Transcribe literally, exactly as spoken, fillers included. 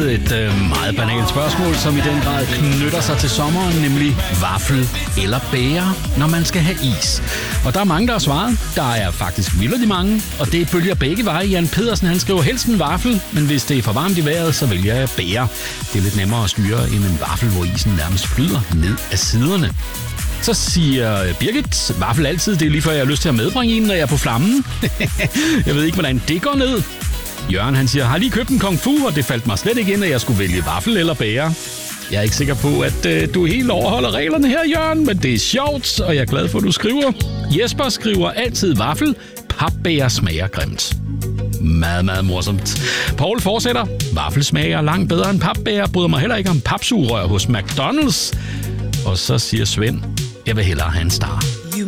med et øh, meget banalt spørgsmål, som i den grad knytter sig til sommeren, nemlig vaffel eller bære, når man skal have is. Og der er mange, der har svaret. Der er faktisk vildt mange, og det bølger begge veje. Jan Pedersen, han skriver helst en vaffel, men hvis det er for varmt i vejret, så vælger jeg bære. Det er lidt nemmere at styre end en vaffel, hvor isen nærmest flyder ned af siderne. Så siger Birgit, vaffel altid, det er lige før jeg har lyst til at medbringe en, når jeg er på flammen. Jeg ved ikke, hvordan det går ned. Jørgen, han siger, har lige købt en kung fu, og det faldt mig slet ikke ind, at jeg skulle vælge vaffel eller bære. Jeg er ikke sikker på, at øh, du helt overholder reglerne her, Jørgen, men det er sjovt, og jeg er glad for, at du skriver. Jesper skriver altid vaffel, papbæger smager grimt. Meget, meget morsomt. Paul fortsætter, vaffel smager langt bedre end papbæger, bryder mig heller ikke om papsugerør hos McDonald's. Og så siger Svend, jeg vil hellere have en star.